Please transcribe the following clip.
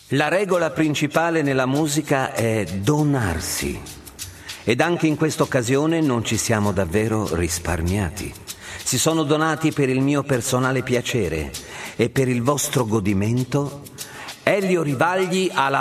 La regola principale nella musica è donarsi. Ed anche in questa occasione non ci siamo davvero risparmiati. Si sono donati per il mio personale piacere e per il vostro godimento. Elio Rivagli alla